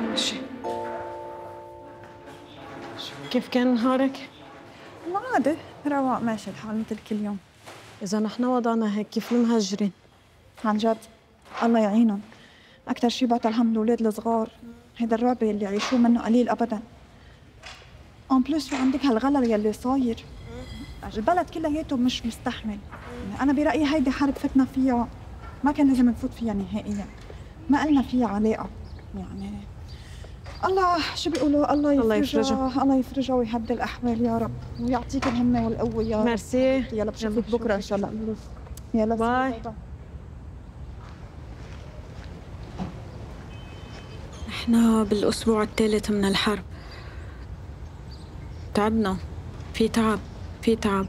ماشي. كيف كان نهارك؟ عادي، رواق ماشي الحال مثل كل يوم. إذا نحن وضعنا هيك كيف المهجرين؟ عن جد الله يعينهم. أكتر شي بعت الهم الأولاد الصغار، هيدا الرعب يلي يعيشوه منه قليل أبداً. أون بلس في عندك هالغلا يلي صاير، البلد كلياته مش مستحمل. يعني أنا برأيي هيدي حرب فتنا فيها، ما كان لازم نفوت فيها نهائياً، ما قلنا فيها علاقة. يعني الله شو بيقولوا، الله يفرجها الله يفرجها ويهدي الأحوال يا رب، ويعطيك الهمة والقوة يا رب. ميرسي. يلا بشوفك بكرة إن شاء الله. يلا باي. احنا بالأسبوع الثالث من الحرب. تعبنا، في تعب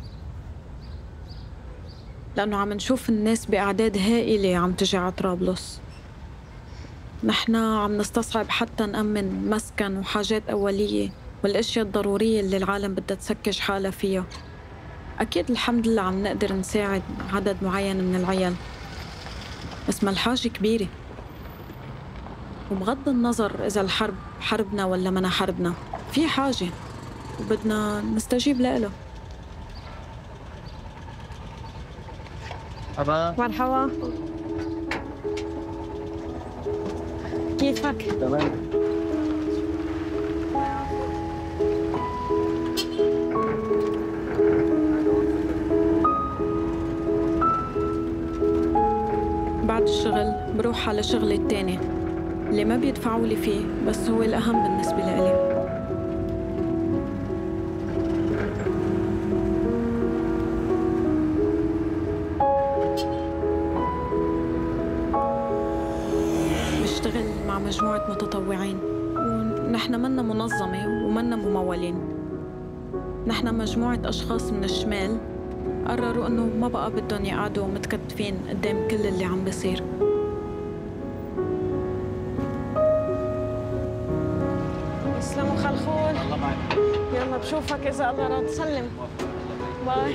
لأنه عم نشوف الناس بأعداد هائلة عم تجي على طرابلس. نحن عم نستصعب حتى نأمن مسكن وحاجات أولية والأشياء الضرورية اللي العالم بدها تسكج حالها فيها. أكيد الحمد لله عم نقدر نساعد عدد معين من العيال، بس ما الحاجة كبيرة، وبغض النظر إذا الحرب حربنا ولا منا حربنا، في حاجة وبدنا نستجيب لها. مرحبا، كيفك؟ تمام. بعد الشغل بروح على شغلي التاني اللي ما بيدفعوا لي فيه، بس هو الأهم بالنسبة لإلي. بشتغل مع مجموعة متطوعين، ونحن منا منظمة ومنا ممولين. نحن مجموعة أشخاص من الشمال قرروا إنه ما بقى بدهم يقعدوا متكتفين قدام كل اللي عم بيصير. يسلموا خلخول. الله معك. يلا بشوفك إذا الله راد. سلم. باي.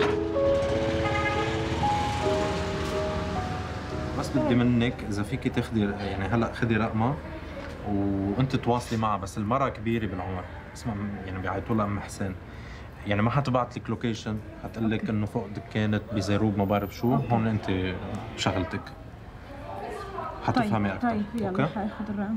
بس بدي منك إذا فيكي تاخدي، يعني هلا خدي رقمها وأنت تواصلي معها، بس المرة كبيرة بالعمر، اسمها يعني بيعيطوا لها أم حسين. يعني ما حتبعت لك لوكيشن، حتقول لك انه فوق دكانة بزيروب ما بعرف شو. هون انت شغلتك حتفهمي اكثر. طيب يلا حاخذ الرقم.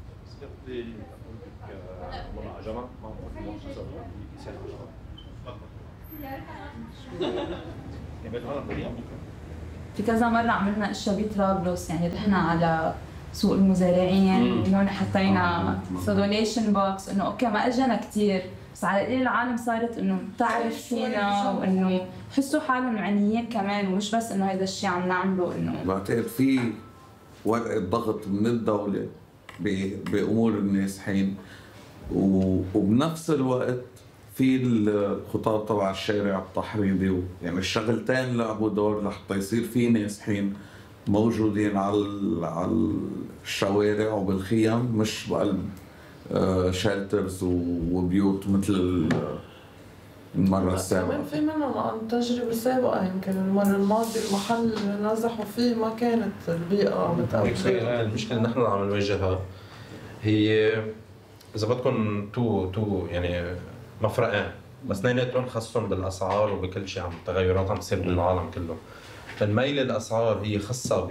في كذا مرة عملنا اشياء بطرابلس، يعني رحنا على سوق المزارعين، هون حطينا دونيشن بوكس، انه اوكي ما اجانا كثير، بس على القليل العالم صارت انه تعرف فينا وانه يحسوا حالهم معنيين كمان، ومش بس انه هذا الشيء عم نعمله. انه بعتقد في ورقة ضغط من الدولة بأمور النازحين، وبنفس الوقت في الخطاب تبع الشارع التحريضي، يعني الشغلتين لعبوا دور لحتى يصير في نازحين موجودين على الشوارع وبالخيام، مش بقلب شالترز وبيوت مثل المرة السابقة. كمان في منهم عن تجربة سابقة، يمكن المرة الماضية المحل اللي نزحوا فيه ما كانت البيئة متأمنة. المشكلة اللي نحن عم نواجهها هي إذا بدكم تو يعني مفرقين، بس اثنيناتهم خاصهم بالأسعار وبكل شيء، عم تغيرات عم تصير بالعالم كله. الميل الأسعار هي خاصة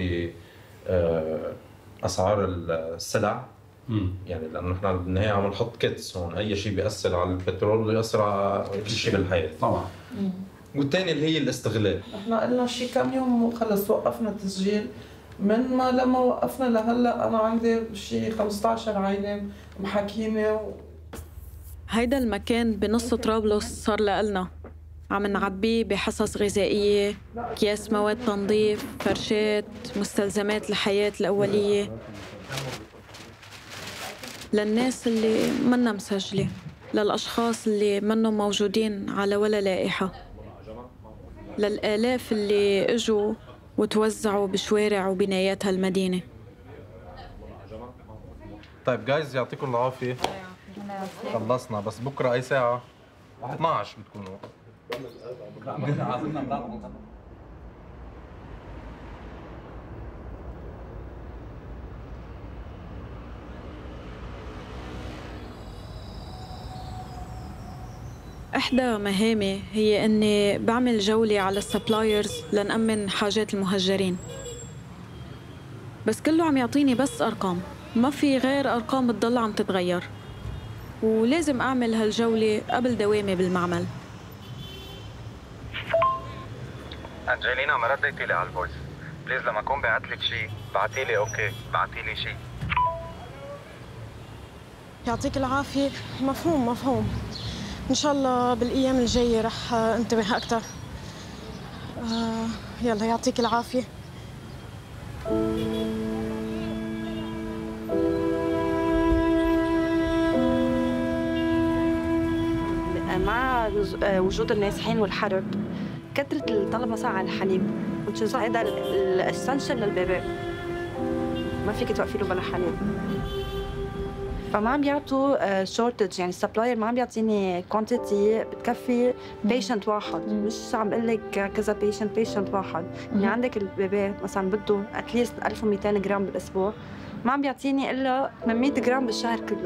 بأسعار السلع، يعني لأنه نحن بالنهاية عم نحط كيتس هون، أي شيء بيأثر على البترول بيأثر على كل شيء بالحياة طبعا. والثاني اللي هي الاستغلال. احنا قلنا شي كم يوم وخلص وقفنا تسجيل، من ما لما وقفنا لهلا أنا عندي شي 15 عائلة محاكيني هيدا المكان بنص طرابلس صار لنا عم نعبيه بحصص غذائية، أكياس مواد تنظيف، فرشات، مستلزمات الحياة الأولية للناس اللي منا مسجلة، للأشخاص اللي منهم موجودين على ولا لائحة، للآلاف اللي اجوا وتوزعوا بشوارع وبنايات هالمدينة. طيب جايز يعطيكم العافية، خلصنا، بس بكرة أي ساعة 12 بتكونوا. إحدى مهامي هي إني بعمل جولة على السبلايرز لنأمن حاجات المهجرين. بس كله عم يعطيني بس أرقام، ما في غير أرقام بتضل عم تتغير، ولازم أعمل هالجولة قبل دوامي بالمعمل. أنجلينا ما رديتي لي على الفويس، بليز لما أكون بعتلك شي بعتيلي أوكي، بعتيلي شي. يعطيك العافية. مفهوم مفهوم. إن شاء الله بالأيام الجاية رح انتبه أكتر. يلا يعطيك العافية. مع وجود النازحين والحرب كثرة الطلب مثلا على الحليب which هذا الاسنشل للبيبي، ما فيك توقفي له بلا حليب، فما عم بيعطوا شورتج، يعني السبلاير ما عم بيعطيني كوانتيتي بتكفي بيشنت واحد، مش عم بقول لك كذا بيشنت واحد، يعني عندك البيبي مثلا بده اتليست 1200 جرام بالاسبوع، ما عم بيعطيني الا 800 جرام بالشهر كله.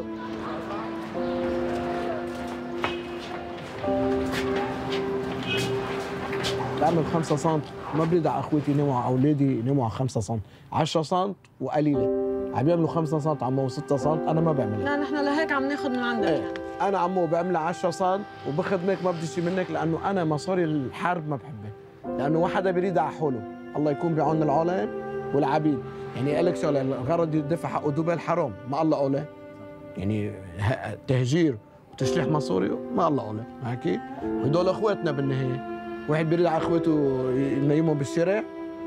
بعمل 5 سم، ما بريد على اخوتي يناموا على اولادي يناموا على 5 سم، 10 سم وقليله، عم بيعملوا 5 سم عمو و6 سم، انا ما بعملها. لا نحن لهيك عم ناخذ من عندك. ايه انا عمو بعملها 10 سم وبخدمك ما بدي شيء منك، لانه انا مصاري الحرب ما بحبها، لانه ما حدا بيريد على حوله، الله يكون بعون العالم والعبيد، يعني قال لك شغله الغرض يدفع حقه دبل حرام، ما الله قوله، يعني تهجير وتشليح مصاري ما الله قوله، هيك هدول اخواتنا بالنهايه، واحد بيريد على اخواته ينيمهم بالشارع.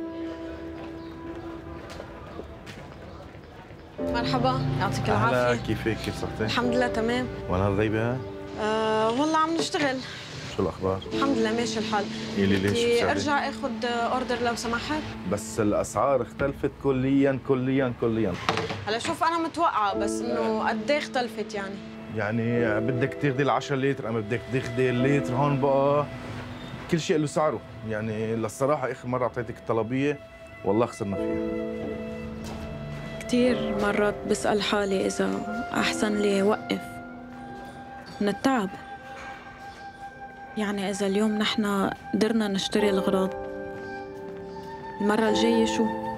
مرحبا، يعطيك العافية. أهلا، كيفك؟ كيف صحتك؟ الحمد لله تمام. وانا غايبة؟ والله عم نشتغل. شو الأخبار؟ الحمد لله ماشي الحال. ليش بدي ارجع اخذ اوردر لو سمحت؟ بس الأسعار اختلفت كلياً. هلا شوف أنا متوقعة بس إنه قد إيه اختلفت يعني؟ يعني بدك تاخذي ال10 لتر أما بدك تاخذي اللتر، هون بقى كل شيء له سعره، يعني للصراحة آخر مرة أعطيتك الطلبية والله خسرنا فيها. كتير مرات بسأل حالي إذا أحسن لي وقف من التعب. يعني إذا اليوم نحن قدرنا نشتري الأغراض، المرة الجاية شو؟